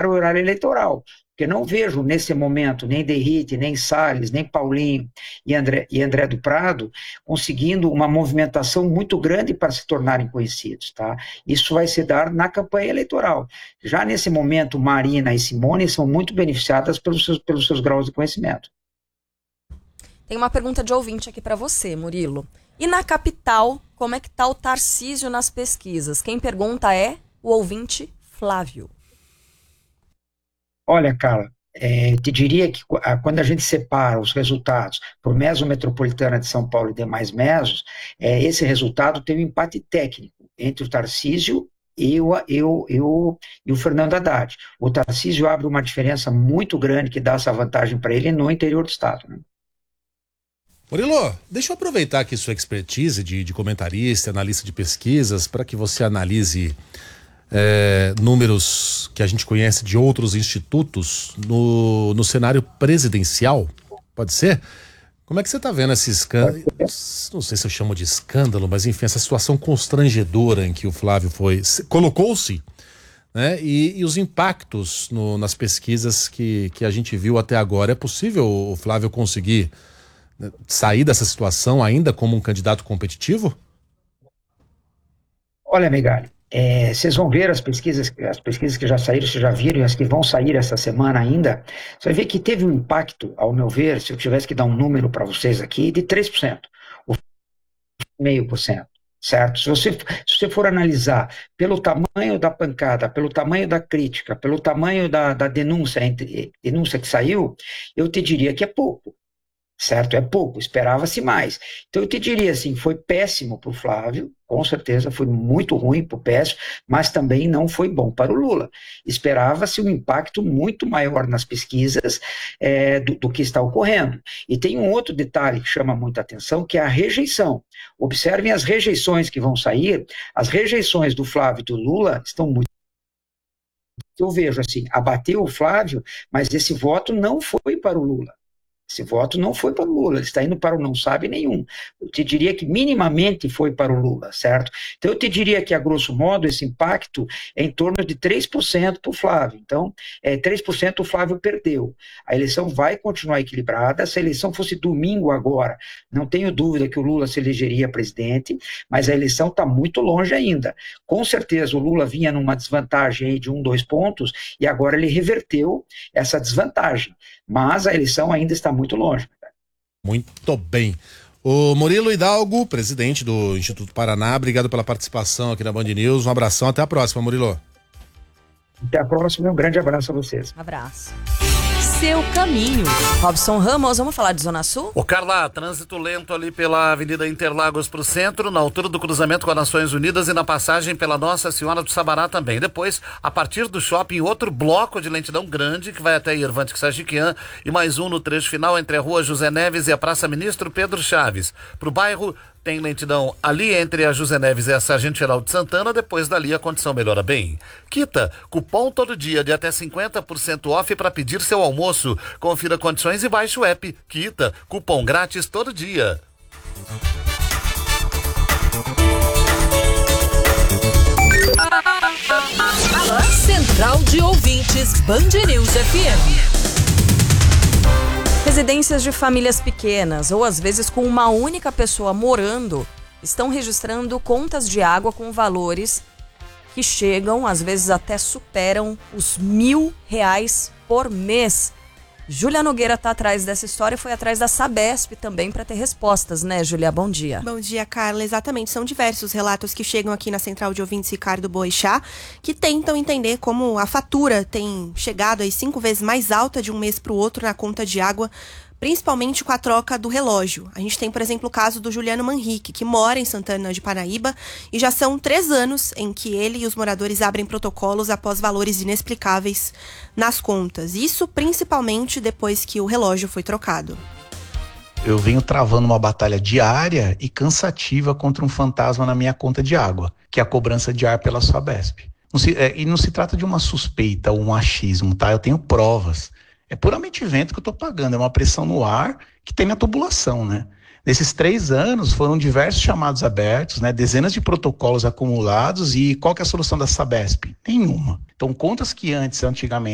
para o horário eleitoral. Porque não vejo, nesse momento, nem Derrite, nem Salles, nem Paulinho e André do Prado conseguindo uma movimentação muito grande para se tornarem conhecidos, tá? Isso vai se dar na campanha eleitoral. Já nesse momento, Marina e Simone são muito beneficiadas pelos seus graus de conhecimento. Tem uma pergunta de ouvinte aqui para você, Murilo. E na capital, como é que está o Tarcísio nas pesquisas? Quem pergunta é o ouvinte Flávio. Olha, Carla, te diria que quando a gente separa os resultados por mesometropolitana de São Paulo e demais mesos, esse resultado tem um empate técnico entre o Tarcísio e o Fernando Haddad. O Tarcísio abre uma diferença muito grande que dá essa vantagem para ele no interior do estado, né? Murilo, deixa eu aproveitar aqui sua expertise de comentarista, analista de pesquisas, para que você analise números que a gente conhece de outros institutos no cenário presidencial. Pode ser? Como é que você está vendo esse escândalo? Não sei se eu chamo de escândalo, mas enfim, essa situação constrangedora em que o Flávio colocou-se, né? E os impactos nas pesquisas que a gente viu até agora. É possível o Flávio conseguir sair dessa situação ainda como um candidato competitivo? Olha, Megali, vocês vão ver as pesquisas que já saíram, vocês já viram, e as que vão sair essa semana ainda, você vai ver que teve um impacto, ao meu ver, se eu tivesse que dar um número para vocês aqui, de 3%, ou 0,5%. Certo? Se você for analisar pelo tamanho da pancada, pelo tamanho da crítica, pelo tamanho da denúncia que saiu, eu te diria que é pouco. Certo? É pouco, esperava-se mais. Então eu te diria assim, foi péssimo para o Flávio, com certeza foi muito ruim para o péssimo, mas também não foi bom para o Lula. Esperava-se um impacto muito maior nas pesquisas do que está ocorrendo. E tem um outro detalhe que chama muita atenção, que é a rejeição. Observem as rejeições que vão sair, as rejeições do Flávio e do Lula estão muito... Eu vejo assim, abateu o Flávio, mas esse voto não foi para o Lula. Esse voto não foi para o Lula, ele está indo para o não sabe nenhum. Eu te diria que minimamente foi para o Lula, certo? Então eu te diria que, a grosso modo, esse impacto é em torno de 3% para o Flávio. Então, 3% o Flávio perdeu. A eleição vai continuar equilibrada. Se a eleição fosse domingo agora, não tenho dúvida que o Lula se elegeria presidente, mas a eleição está muito longe ainda. Com certeza o Lula vinha numa desvantagem aí de 2 pontos e agora ele reverteu essa desvantagem. Mas a eleição ainda está muito longe. Muito bem. O Murilo Hidalgo, presidente do Instituto Paraná, obrigado pela participação aqui na Band News. Um abração, até a próxima, Murilo. Até a próxima, um grande abraço a vocês. Abraço. Seu caminho. Robson Ramos, vamos falar de Zona Sul? Ô Carla, trânsito lento ali pela Avenida Interlagos para o centro, na altura do cruzamento com as Nações Unidas e na passagem pela Nossa Senhora do Sabará também. Depois, a partir do shopping, outro bloco de lentidão grande que vai até Irvante Sagiquian e mais um no trecho final entre a Rua José Neves e a Praça Ministro Pedro Chaves. Para o bairro, tem lentidão ali entre a José Neves e a Sargento Geraldo Santana, depois dali a condição melhora bem. Quita, cupom todo dia de até 50% off para pedir seu almoço. Confira condições e baixe o app. Quita, cupom grátis todo dia. Central de Ouvintes, Band News FM. Residências de famílias pequenas, ou às vezes com uma única pessoa morando, estão registrando contas de água com valores que chegam, às vezes até superam os R$1.000 por mês. Júlia Nogueira está atrás dessa história e foi atrás da Sabesp também para ter respostas, né, Júlia? Bom dia. Bom dia, Carla. Exatamente, são diversos relatos que chegam aqui na Central de Ouvintes Ricardo Boechat, que tentam entender como a fatura tem chegado aí 5 vezes mais alta de um mês para o outro na conta de água, principalmente com a troca do relógio. A gente tem, por exemplo, o caso do Juliano Manrique, que mora em Santana de Parnaíba, e já são 3 anos em que ele e os moradores abrem protocolos após valores inexplicáveis nas contas. Isso principalmente depois que o relógio foi trocado. Eu venho travando uma batalha diária e cansativa contra um fantasma na minha conta de água, que é a cobrança de ar pela Sabesp. E não se trata de uma suspeita ou um achismo, tá? Eu tenho provas. É puramente vento que eu estou pagando, é uma pressão no ar que tem na tubulação, né? Nesses 3 anos foram diversos chamados abertos, né? Dezenas de protocolos acumulados, e qual que é a solução da Sabesp? Nenhuma. Então, contas que antigamente